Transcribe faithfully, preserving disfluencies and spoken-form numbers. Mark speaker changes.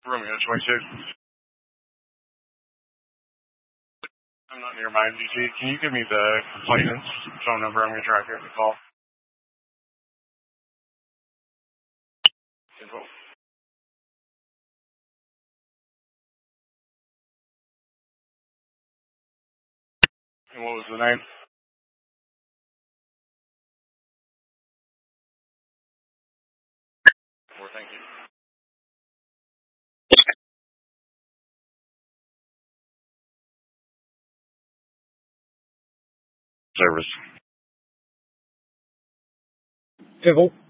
Speaker 1: Romeo twenty-two. I'm not near my M D T. Can you give me the complainant's phone number? I'm going to try to get the call. Info. And what was the name? Well, thank you. Service.
Speaker 2: Civil.